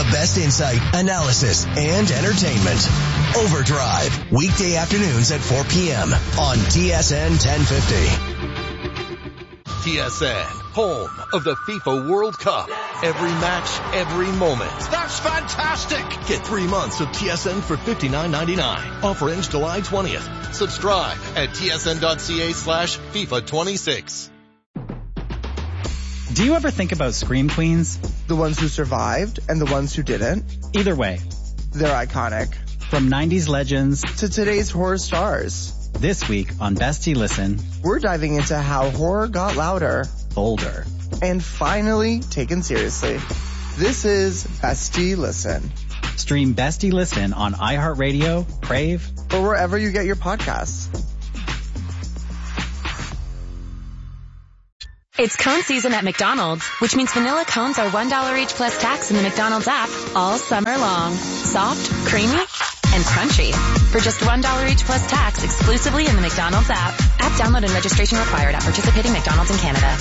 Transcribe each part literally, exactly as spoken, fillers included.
best insight, analysis, and entertainment. Overdrive, weekday afternoons at four p.m. on T S N ten fifty. T S N, home of the FIFA World Cup. Every match, every moment. That's fantastic! Get three months of T S N for fifty-nine ninety-nine. Offer ends July twentieth. Subscribe at tsn.ca slash FIFA 26. Do you ever think about Scream Queens? The ones who survived and the ones who didn't? Either way, they're iconic. From nineties legends to today's horror stars. This week on Bestie Listen, we're diving into how horror got louder, bolder, and finally taken seriously. This is Bestie Listen. Stream Bestie Listen on iHeartRadio, Crave, or wherever you get your podcasts. It's cone season at McDonald's, which means vanilla cones are one dollar each plus tax in the McDonald's app all summer long. Soft, creamy, and crunchy. For just one dollar each plus tax exclusively in the McDonald's app. App download and registration required at participating McDonald's in Canada.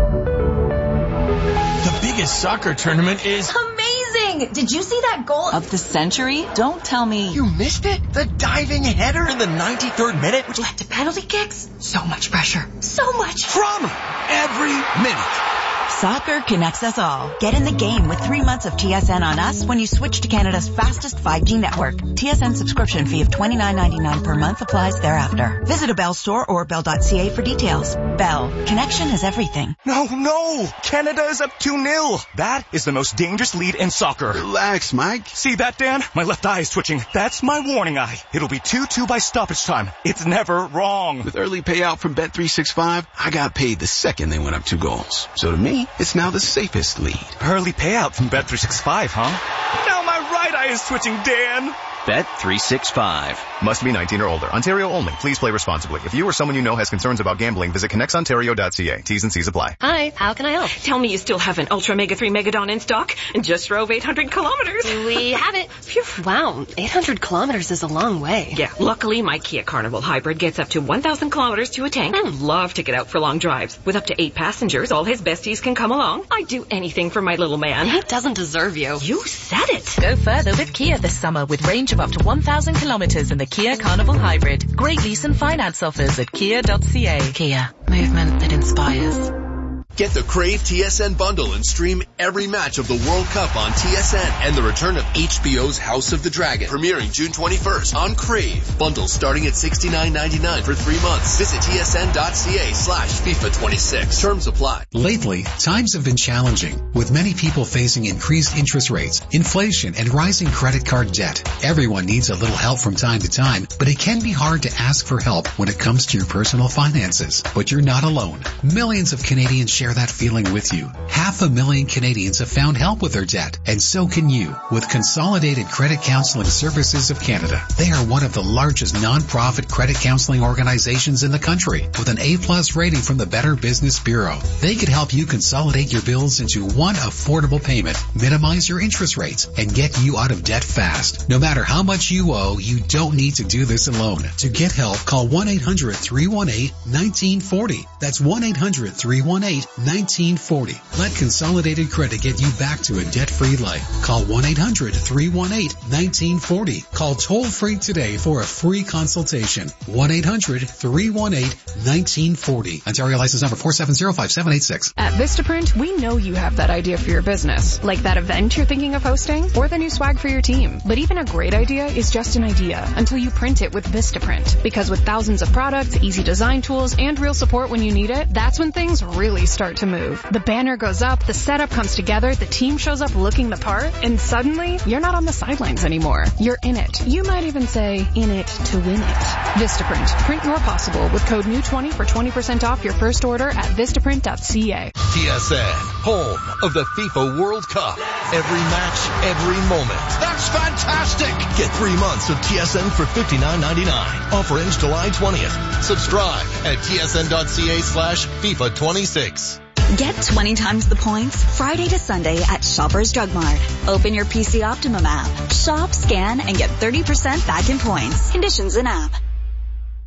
The biggest soccer tournament is amazing! Did you see that goal of the century? Don't tell me. You missed it? The diving header in the ninety-third minute, which led to penalty kicks? So much pressure. So much drama. Every minute. Soccer connects us all. Get in the game with three months of T S N on us when you switch to Canada's fastest five G network. T S N subscription fee of twenty-nine ninety-nine per month applies thereafter. Visit a Bell store or bell dot c a for details. Bell. Connection is everything. No, no! Canada is up two nil. That is the most dangerous lead in soccer. Relax, Mike. See that, Dan? My left eye is twitching. That's my warning eye. It'll be two two by stoppage time. It's never wrong. With early payout from Bet three sixty-five, I got paid the second they went up two goals. So to me, it's now the safest lead. Early payout from Bet three sixty-five, huh? Now my right eye is twitching, Dan. Bet three sixty-five. Must be nineteen or older. Ontario only. Please play responsibly. If you or someone you know has concerns about gambling, visit connects ontario dot c a. T's and C's apply. Hi, how can I help? Tell me you still have an Ultra Mega three Megadon in stock and just drove eight hundred kilometers. We have it. Phew. Wow, eight hundred kilometers is a long way. Yeah, luckily my Kia Carnival Hybrid gets up to one thousand kilometers to a tank. I love to get out for long drives. With up to eight passengers, all his besties can come along. I'd do anything for my little man. He doesn't deserve you. You said it. Go further with Kia this summer with range of up to one thousand kilometers in the Kia Carnival Hybrid. Great lease and finance offers at kia dot c a. Kia. Movement that inspires. Get the Crave T S N bundle and stream every match of the World Cup on T S N and the return of H B O's House of the Dragon, premiering June twenty-first on Crave. Bundles starting at sixty-nine ninety-nine for three months. Visit tsn.ca slash FIFA 26. Terms apply. Lately, times have been challenging, with many people facing increased interest rates, inflation, and rising credit card debt. Everyone needs a little help from time to time, but it can be hard to ask for help when it comes to your personal finances. But you're not alone. Millions of Canadians share that feeling with you. Half a million Canadians have found help with their debt, and so can you with Consolidated Credit Counseling Services of Canada. They are one of the largest non-profit credit counseling organizations in the country with an A-plus rating from the Better Business Bureau. They could help you consolidate your bills into one affordable payment, minimize your interest rates, and get you out of debt fast. No matter how much you owe, you don't need to do this alone. To get help, call one eight hundred three one eight one nine four zero. That's one eight hundred three one eight nineteen forty. Let Consolidated Credit get you back to a debt-free life. Call one eight hundred three one eight nineteen forty. Call toll-free today for a free consultation. one eight hundred three one eight nineteen forty. Ontario license number four seven zero five seven eight six. At Vistaprint, we know you have that idea for your business, like that event you're thinking of hosting or the new swag for your team. But even a great idea is just an idea until you print it with Vistaprint. Because with thousands of products, easy design tools, and real support when you need it, that's when things really start to move. The banner goes up, the setup comes together, the team shows up looking the part, and suddenly, you're not on the sidelines anymore. You're in it. You might even say, in it to win it. Vistaprint. Print your possible with code new twenty for twenty percent off your first order at vistaprint dot c a. T S N, home of the FIFA World Cup. Every match, every moment. That's fantastic! Get three months of T S N for fifty-nine ninety-nine. Offer ends July twentieth. Subscribe at tsn.ca slash FIFA 26. Get twenty times the points Friday to Sunday at Shoppers Drug Mart. Open your P C Optimum app. Shop, scan, and get thirty percent back in points. Conditions in app.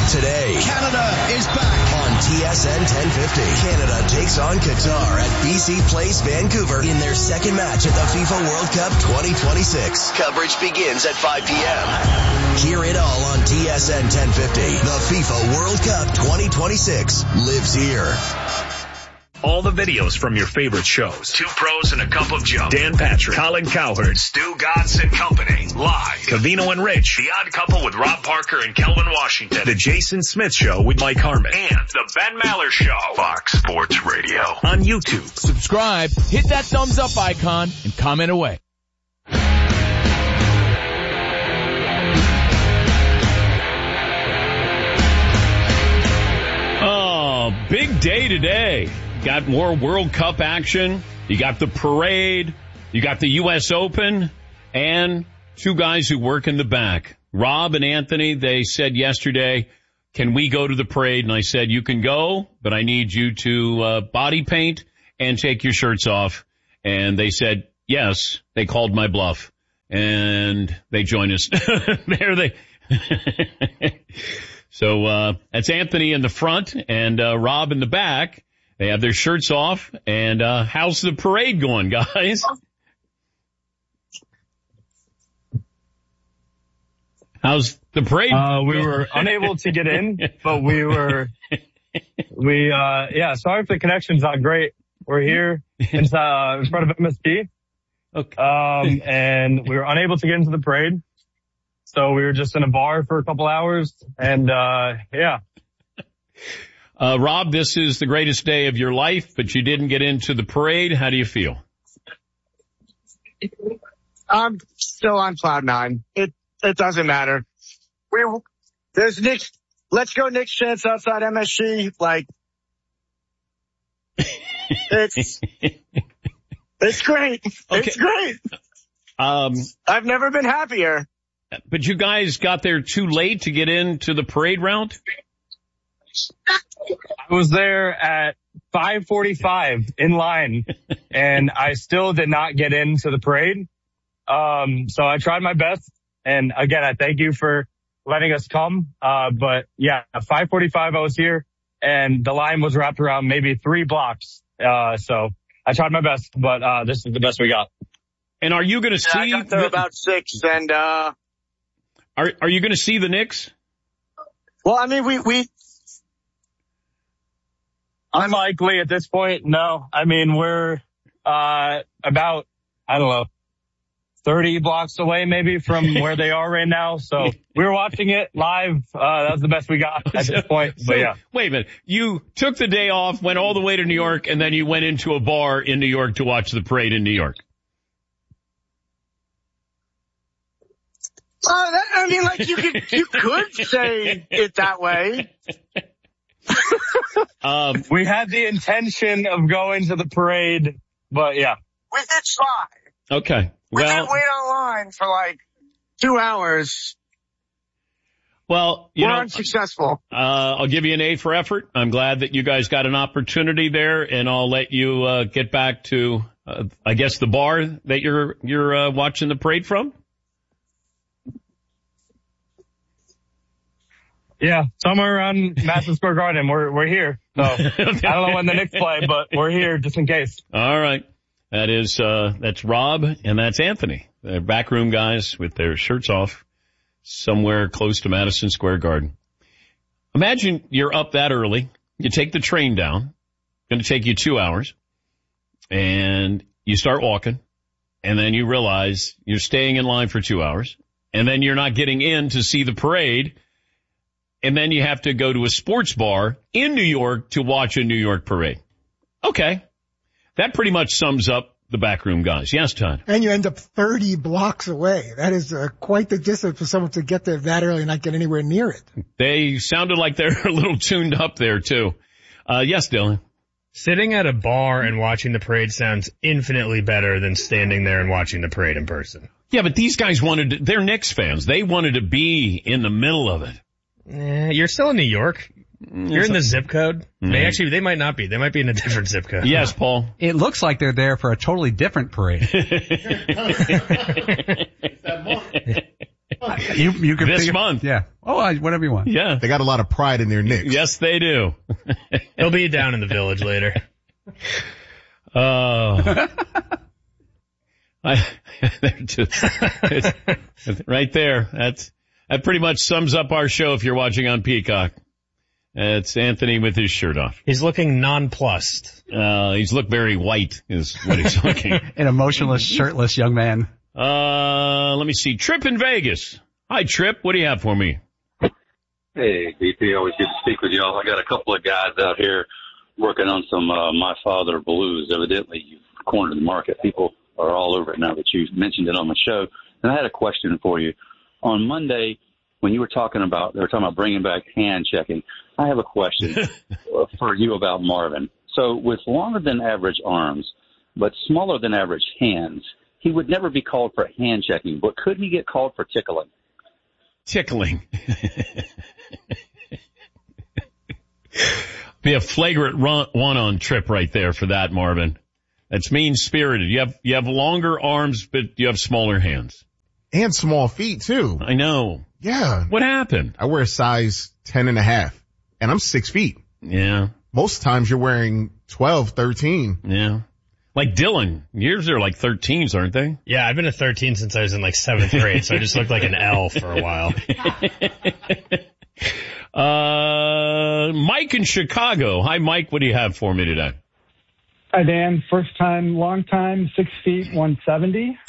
today. Canada is back on T S N ten fifty. Canada takes on Qatar at B C Place Vancouver in their second match at the FIFA World Cup twenty twenty-six. Coverage begins at five p.m. Hear it all on T S N ten fifty. The FIFA World Cup twenty twenty-six lives here. All the videos from your favorite shows. Two Pros and a Cup of Joe. Dan Patrick, Colin Cowherd, Stu Gatz and Company. Live. Covino and Rich. The Odd Couple with Rob Parker and Kelvin Washington. The Jason Smith Show with Mike Harmon. And the Ben Maller Show. Fox Sports Radio. On YouTube. Subscribe, hit that thumbs up icon, and comment away. Oh, big day today. Got more World Cup action. You got the parade. You got the U S Open and two guys who work in the back. Rob and Anthony, they said yesterday, can we go to the parade? And I said, you can go, but I need you to uh, body paint and take your shirts off. And they said, yes. They called my bluff and they joined us. There they. So, uh, that's Anthony in the front and, uh, Rob in the back. They have their shirts off, and uh how's the parade going, guys? How's the parade? Uh, we were unable to get in, but we were, we, uh, yeah, sorry if the connection's not great. We're here in, uh, in front of M S P. Okay. Um, and we were unable to get into the parade. So we were just in a bar for a couple hours, and, uh, yeah. Uh, Rob, this is the greatest day of your life, but you didn't get into the parade. How do you feel? I'm still on cloud nine. It, it doesn't matter. We, there's Nick's, let's go Nick's chance outside M S G. Like, it's, it's great. Okay. It's great. Um, I've never been happier. But you guys got there too late to get into the parade route? I was there at five forty-five in line, and I still did not get into the parade. Um, so I tried my best. And again, I thank you for letting us come. Uh, but yeah, at five forty-five I was here, and the line was wrapped around maybe three blocks. Uh, so I tried my best, but, uh, this is the best we got. And are you going to see? I got there the, about six, and, uh. Are, are you going to see the Knicks? Well, I mean, we, we, Unlikely at this point, no. I mean, we're, uh, about, I don't know, thirty blocks away maybe from where they are right now. So we were watching it live. Uh, that was the best we got at this point. But so, yeah. Wait a minute. You took the day off, went all the way to New York, and then you went into a bar in New York to watch the parade in New York. Uh, that, I mean, like you could, you could say it that way. um, we had the intention of going to the parade, but yeah. We did try. Okay. We well, did wait online for like two hours. Well, you We're know, unsuccessful. Uh, I'll give you an A for effort. I'm glad that you guys got an opportunity there, and I'll let you, uh, get back to, uh, I guess the bar that you're, you're, uh, watching the parade from. Yeah, somewhere around Madison Square Garden. We're we're here. So okay. I don't know when the Knicks play, but we're here just in case. All right. That is uh that's Rob and that's Anthony. They're backroom guys with their shirts off somewhere close to Madison Square Garden. Imagine you're up that early. You take the train down. Going to take you two hours. And you start walking. And then you realize you're staying in line for two hours. And then you're not getting in to see the parade. And then you have to go to a sports bar in New York to watch a New York parade. Okay. That pretty much sums up the backroom guys. Yes, Todd. And you end up thirty blocks away. That is uh, quite the distance for someone to get there that early and not get anywhere near it. They sounded like they're a little tuned up there, too. Uh, yes, Dylan. Sitting at a bar and watching the parade sounds infinitely better than standing there and watching the parade in person. Yeah, but these guys wanted to, they're Knicks fans. They wanted to be in the middle of it. Eh, you're still in New York. You're in the zip code. Mm-hmm. They actually, they might not be. They might be in a different zip code. Yes, Paul. It looks like they're there for a totally different parade. you, you can this figure, month. Yeah. Oh, I, whatever you want. Yeah. They got a lot of pride in their Knicks. Yes, they do. He'll be down in the village later. Oh. I, just, it's, right there. That's, that pretty much sums up our show if you're watching on Peacock. It's Anthony with his shirt off. He's looking nonplussed. Uh, he's looked very white is what he's looking. An emotionless, shirtless young man. Uh, let me see. Trip in Vegas. Hi, Trip. What do you have for me? Hey, B P. Always good to speak with y'all. I got a couple of guys out here working on some uh, My Father blues. Evidently, you've cornered the market. People are all over it now that you mentioned it on the show. And I had a question for you. On Monday, when you were talking about, they were talking about bringing back hand checking, I have a question for you about Marvin. So with longer than average arms, but smaller than average hands, he would never be called for hand checking, but could he get called for tickling? Tickling. Be a flagrant run, one on Trip right there for that, Marvin. That's mean-spirited. You have, you have longer arms, but you have smaller hands. And small feet, too. I know. Yeah. What happened? I wear a size ten and a half, and I'm six feet. Yeah. Most times you're wearing twelve, thirteen. Yeah. Like Dylan. Yours are like thirteens, aren't they? Yeah, I've been a thirteen since I was in like seventh grade, so I just looked like an L for a while. uh, Mike in Chicago. Hi, Mike. What do you have for me today? Hi, Dan. First time, long time, six feet, one seventy.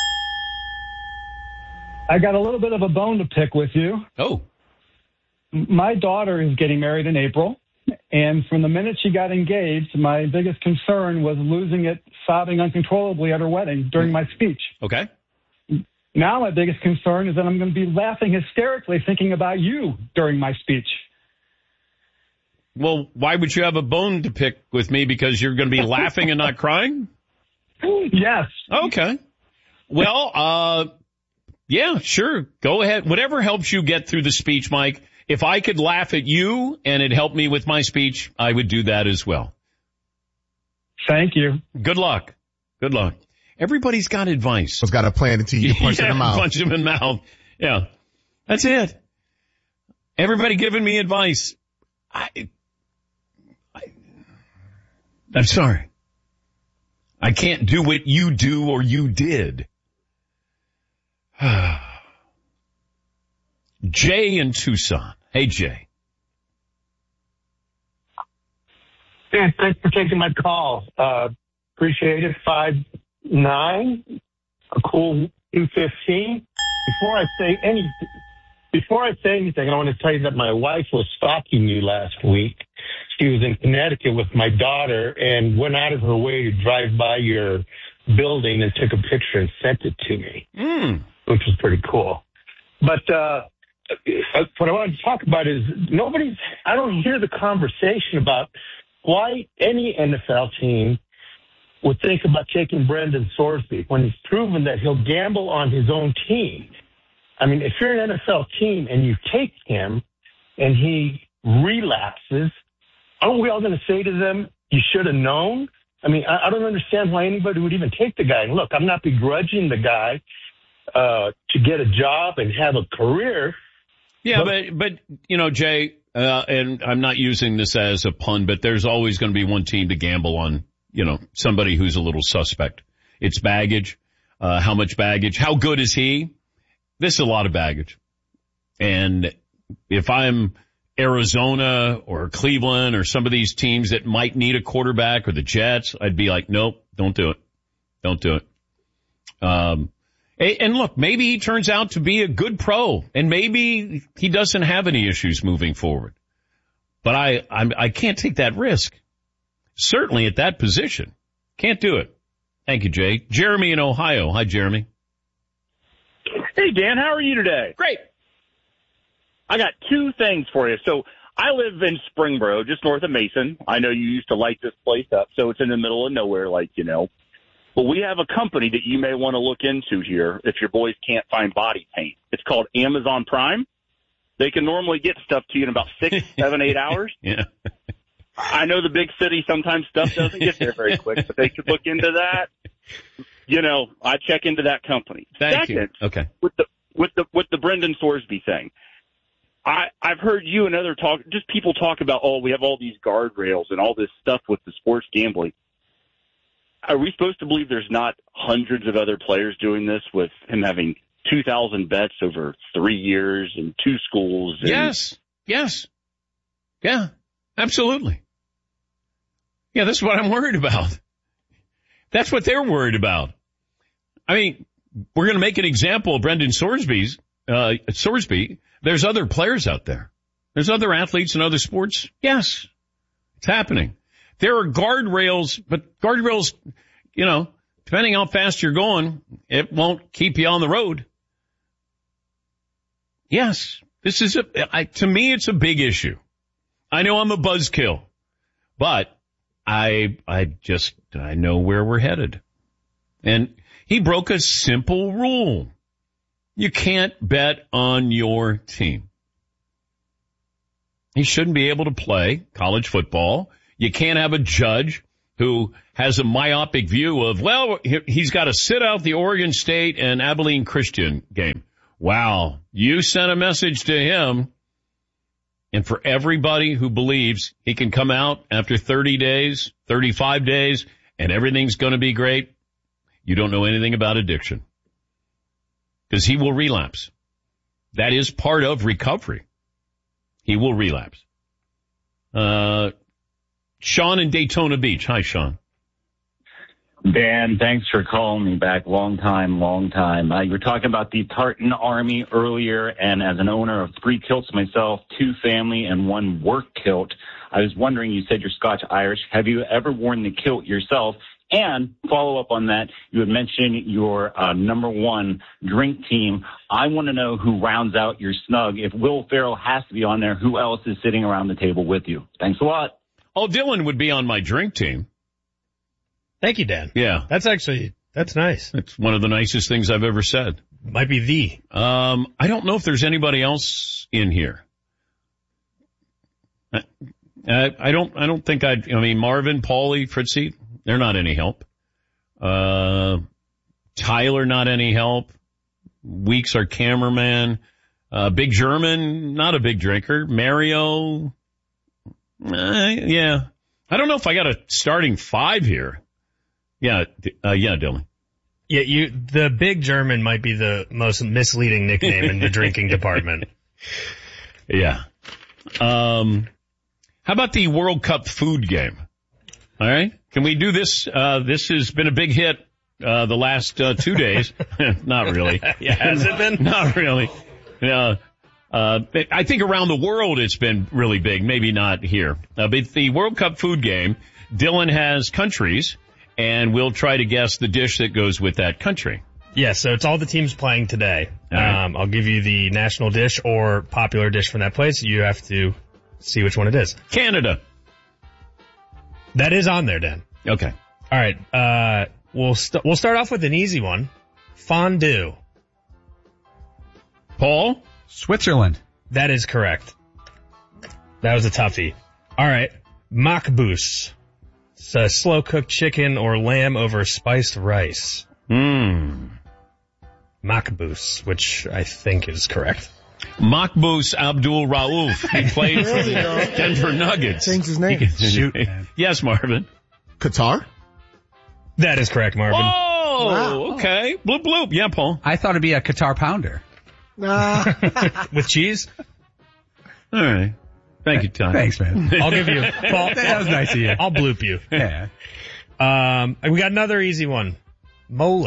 I got a little bit of a bone to pick with you. Oh. My daughter is getting married in April, and from the minute she got engaged, my biggest concern was losing it, sobbing uncontrollably at her wedding during my speech. Okay. Now my biggest concern is that I'm going to be laughing hysterically thinking about you during my speech. Well, why would you have a bone to pick with me? Because you're going to be laughing and not crying? Yes. Okay. Well, uh, yeah, sure. Go ahead. Whatever helps you get through the speech, Mike. If I could laugh at you and it helped me with my speech, I would do that as well. Thank you. Good luck. Good luck. Everybody's got advice. Has got a plan until you punch yeah, him in the mouth. Punch him in the mouth. Yeah. That's it. Everybody giving me advice. I, I, I'm sorry. I can't do what you do or you did. Jay in Tucson. Hey, Jay. Yeah, thanks for taking my call. Uh, appreciate it. Five nine, a cool two fifteen. Before I say any, before I say anything, I want to tell you that my wife was stalking you last week. She was in Connecticut with my daughter and went out of her way to drive by your building and took a picture and sent it to me, mm. which was pretty cool. But uh, what I wanted to talk about is nobody's, I don't hear the conversation about why any N F L team would think about taking Brendan Sorsby when he's proven that he'll gamble on his own team. I mean, if you're an N F L team and you take him and he relapses, aren't we all going to say to them, you should have known? I mean, I, I don't understand why anybody would even take the guy. And look, I'm not begrudging the guy uh, to get a job and have a career. Yeah, but, but, you know, Jay, uh, and I'm not using this as a pun, but there's always going to be one team to gamble on, you know, somebody who's a little suspect. It's baggage. Uh, how much baggage? How good is he? This is a lot of baggage. And if I'm Arizona or Cleveland or some of these teams that might need a quarterback or the Jets, I'd be like, nope, don't do it. Don't do it. Um, and look, maybe he turns out to be a good pro and maybe he doesn't have any issues moving forward. But I, I'm, I can't take that risk. Certainly at that position. Can't do it. Thank you, Jay. Jeremy in Ohio. Hi, Jeremy. Hey, Dan, how are you today? Great. I got two things for you. So I live in Springboro, just north of Mason. I know you used to light this place up, so it's in the middle of nowhere, like, you know. But we have a company that you may want to look into here if your boys can't find body paint. It's called Amazon Prime. They can normally get stuff to you in about six, seven, eight hours. Yeah. I know the big city, sometimes stuff doesn't get there very quick, but they could look into that. You know, I check into that company. Thank Second, you. Okay. With the with the with the Brendan Thorsby thing. I I've heard you and other talk, just people talk about, oh, we have all these guardrails and all this stuff with the sports gambling. Are we supposed to believe there's not hundreds of other players doing this with him having two thousand bets over three years and two schools? And yes. Yes. Yeah, absolutely. Yeah, that's what I'm worried about. That's what they're worried about. I mean, we're going to make an example of Brendan Thorsby's, uh, Thorsby. There's other players out there. There's other athletes in other sports. Yes, it's happening. There are guardrails, but guardrails, you know, depending how fast you're going, it won't keep you on the road. Yes, this is a, I, to me, it's a big issue. I know I'm a buzzkill, but I, I just, I know where we're headed. And he broke a simple rule. You can't bet on your team. He shouldn't be able to play college football. You can't have a judge who has a myopic view of, well, he's got to sit out the Oregon State and Abilene Christian game. Wow, you sent a message to him. And for everybody who believes he can come out after thirty days, thirty-five days, and everything's going to be great, you don't know anything about addiction. Because he will relapse. That is part of recovery. He will relapse. Uh, Sean in Daytona Beach. Hi, Sean. Dan, thanks for calling me back. Long time, long time. Uh, you were talking about the Tartan Army earlier, and as an owner of three kilts myself, two family and one work kilt, I was wondering, you said you're Scotch-Irish. Have you ever worn the kilt yourself? And follow up on that, you had mentioned your uh, number one drink team. I want to know who rounds out your snug. If Will Ferrell has to be on there, who else is sitting around the table with you? Thanks a lot. Oh, Dylan would be on my drink team. Thank you, Dan. Yeah. That's actually, that's nice. It's one of the nicest things I've ever said. Might be the. Um, I don't know if there's anybody else in here. I, I, I don't, I don't think I'd, I mean, Marvin, Paulie, Fritzy, they're not any help. Uh, Tyler, not any help. Weeks, our cameraman. Uh, Big German, not a big drinker. Mario, uh, yeah. I don't know if I got a starting five here. Yeah, uh, yeah, Dylan. Yeah, you, the Big German might be the most misleading nickname in the drinking department. Yeah. Um, how about the World Cup food game? All right. Can we do this? Uh, this has been a big hit, uh, the last, uh, two days. Not really. Yeah, has it been? Not really. Yeah. Uh, I think around the world it's been really big. Maybe not here. Uh, but the World Cup food game, Dylan has countries, and we'll try to guess the dish that goes with that country. Yeah, so it's all the teams playing today. Right. Um, I'll give you the national dish or popular dish from that place. You have to see which one it is. Canada. That is on there, Dan. Okay. All right. Uh, we'll st- we'll start off with an easy one. Fondue. Paul? Switzerland. That is correct. That was a toughie. All right. Makbous. It's a slow-cooked chicken or lamb over spiced rice. Mmm. Makbous, which I think is correct. Makbous Abdul Rauf. He played for the Denver Nuggets. Changed his name. Shoot. Yes, Marvin. Qatar? That is correct, Marvin. Oh, Wow. okay. Bloop, bloop. Yeah, Paul. I thought it'd be a Qatar pounder. Nah. With cheese? All right. Thank you, Tom. Thanks, man. I'll give you, Paul. That was nice of you. I'll bloop you. Yeah. Um, we got another easy one. Mole.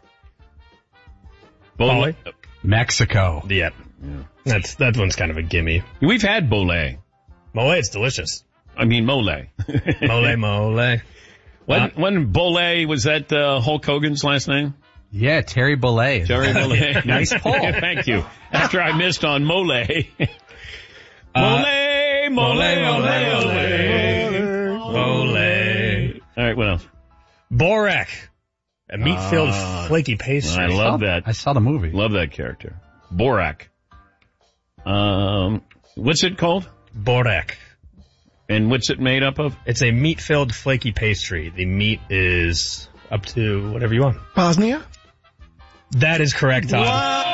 Bole. Mexico. Yep. Yeah. That's, that one's kind of a gimme. We've had bole. Mole, it's delicious. I mean, mole. Mole, mole. When, Uh, when Bole, was that uh, Hulk Hogan's last name? Yeah, Terry Bollea. Terry Bole. Nice pull. Thank you. After I missed on mole. Mole, Uh, mole, mole, mole, mole. Mole. All right, what else? Borek. A meat-filled Ah, flaky pastry. I love that. I saw the movie. Love that character. Borak. Um, what's it called? Borek. And what's it made up of? It's a meat-filled flaky pastry. The meat is up to whatever you want. Bosnia? That is correct, Todd. Whoa!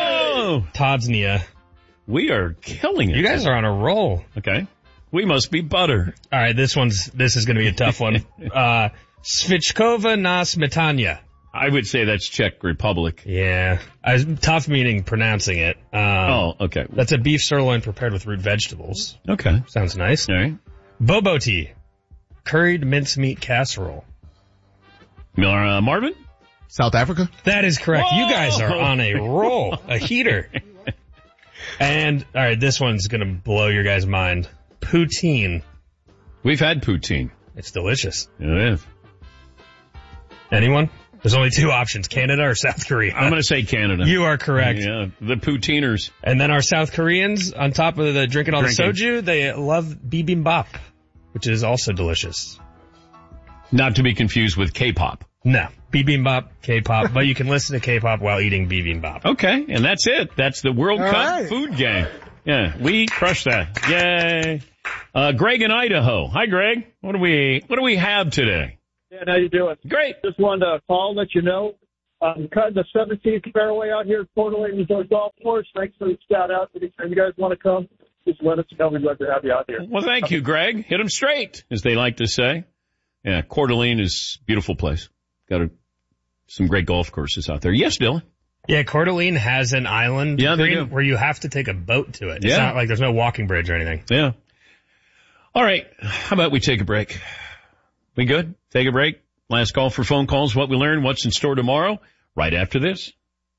Oh. Todsnia. We are killing it. You guys are on a roll. Okay. We must be butter. All right, this one's this is going to be a tough one. uh, Svichkova na smetana. I would say that's Czech Republic. Yeah. I, tough meaning pronouncing it. Um, oh, okay. That's a beef sirloin prepared with root vegetables. Okay. Sounds nice. All right. Boboti. Curried mincemeat casserole. Uh, Marvin? South Africa? That is correct. Whoa! You guys are on a roll. A heater. And, all right, this one's going to blow your guys' mind. Poutine. We've had poutine. It's delicious. It is. Anyone? There's only two options, Canada or South Korea. I'm going to say Canada. You are correct. Yeah, the poutiners. And then our South Koreans, on top of the drinking all the Drinking. soju, they love bibimbap, which is also delicious. Not to be confused with K-pop. No, bibimbap, K-pop, but you can listen to K-pop while eating bibimbap. Okay, and that's it. That's the World All Cup right. food game. Yeah, we crushed that. Yay. Uh, Greg in Idaho. Hi, Greg. What do we, what do we have today? Dan, how you doing? Great. Just wanted to call and let you know I'm cutting the seventeenth fairway out here at Coeur d'Alene Resort Golf Course. Thanks for the shout out. Anytime you guys want to come, just let us know. We'd love to have you out here. Well, thank you, Greg. Hit them straight, as they like to say. Yeah, Coeur d'Alene is a beautiful place. Got a, some great golf courses out there. Yes, Dylan? Yeah, Coeur d'Alene has an island Yeah, they green do. where you have to take a boat to it. It's Yeah. not like there's no walking bridge or anything. Yeah. All right. How about we take a break? We good? Take a break? Last call for phone calls. What we learned, what's in store tomorrow, right after this.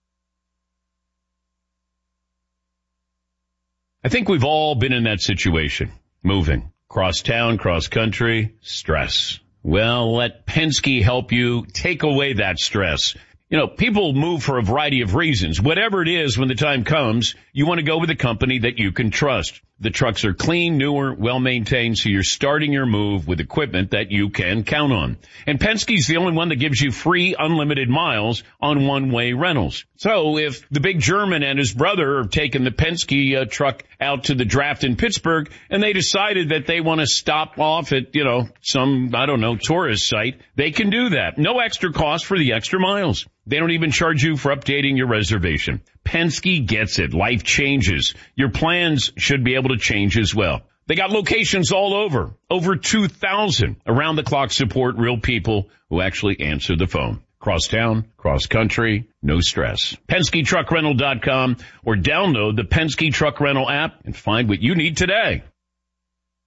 I think we've all been in that situation. Moving. Cross town, cross country, stress. Well, let Penske help you take away that stress. You know, people move for a variety of reasons. Whatever it is, when the time comes, you want to go with a company that you can trust. The trucks are clean, newer, well-maintained, so you're starting your move with equipment that you can count on. And Penske's the only one that gives you free, unlimited miles on one-way rentals. So if the big German and his brother are taking the Penske uh, truck out to the draft in Pittsburgh, and they decided that they want to stop off at, you know, some, I don't know, tourist site, they can do that. No extra cost for the extra miles. They don't even charge you for updating your reservation. Penske gets it. Life changes. Your plans should be able to change as well. They got locations all over. Over two thousand around-the-clock support, real people who actually answer the phone. Cross town, cross country, no stress. Penske Truck Rental dot com or download the Penske Truck Rental app and find what you need today.